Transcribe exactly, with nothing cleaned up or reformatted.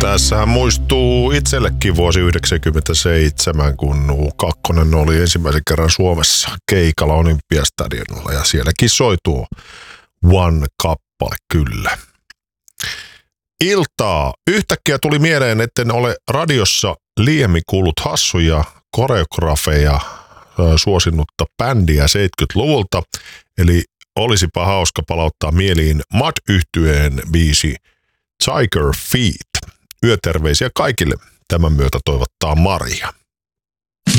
Tässähän muistuu itsellekin vuosi yhdeksänkymmentäseitsemän, kun U kaksi oli ensimmäisen kerran Suomessa keikalla Olympiastadionilla ja sielläkin soi tuo One-kappale kyllä. Iltaa. Yhtäkkiä tuli mieleen, etten ole radiossa liiemmin kuullut hassuja koreografeja suosinnutta bändiä seitsemänkymmentäluvulta, eli olisipa hauska palauttaa mieliin Mud-yhtyeen biisi Tiger Feet. Yöterveisiä kaikille. Tämän myötä toivottaa Maria.